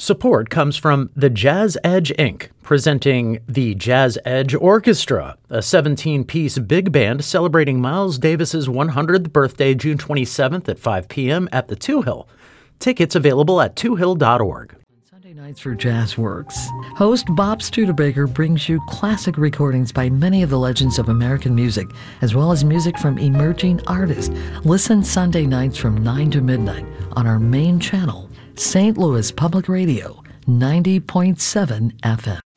Support comes from the Jazz Edge, Inc., presenting the Jazz Edge Orchestra, a 17-piece big band celebrating Miles Davis's 100th birthday June 27th at 5 p.m. at the Two Hill. Tickets available at twohill.org. Sunday Nights for Jazz Works. Host Bob Studebaker brings you classic recordings by many of the legends of American music, as well as music from emerging artists. Listen Sunday nights from 9 to midnight on our main channel, St. Louis Public Radio, 90.7 FM.